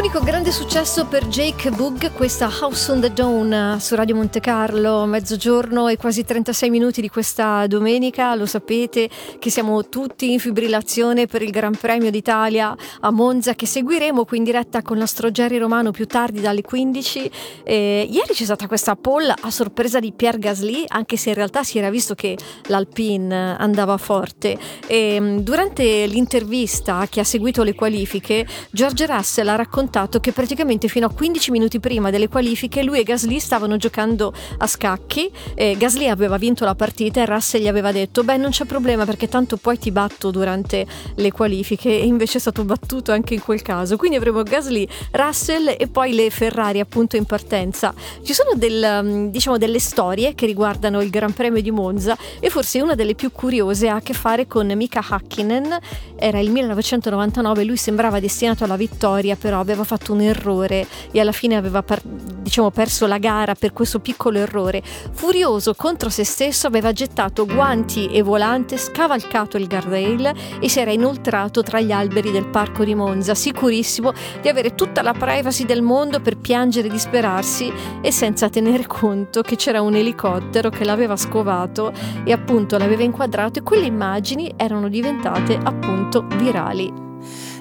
Unico grande successo per Jake Bugg, questa House on the Dawn su Radio Monte Carlo, mezzogiorno e quasi 36 minuti di questa domenica. Lo sapete che siamo tutti in fibrillazione per il Gran Premio d'Italia a Monza, che seguiremo qui in diretta con il nostro Jerry Romano più tardi dalle 15. Ieri c'è stata questa pole a sorpresa di Pierre Gasly, anche se in realtà si era visto che l'Alpine andava forte. Durante l'intervista che ha seguito le qualifiche, George Russell ha raccontato che praticamente fino a 15 minuti prima delle qualifiche lui e Gasly stavano giocando a scacchi. Gasly aveva vinto la partita e Russell gli aveva detto: beh, non c'è problema perché tanto poi ti batto durante le qualifiche, e invece è stato battuto anche in quel caso. Quindi avremo Gasly, Russell e poi le Ferrari appunto in partenza. Ci sono delle storie che riguardano il Gran Premio di Monza, e forse una delle più curiose ha a che fare con Mika Häkkinen. Era il 1999, lui sembrava destinato alla vittoria, però aveva fatto un errore e alla fine aveva perso la gara per questo piccolo errore. Furioso contro se stesso, aveva gettato guanti e volante, scavalcato il guardrail e si era inoltrato tra gli alberi del parco di Monza, sicurissimo di avere tutta la privacy del mondo per piangere e disperarsi, e senza tenere conto che c'era un elicottero che l'aveva scovato e appunto l'aveva inquadrato, e quelle immagini erano diventate appunto virali.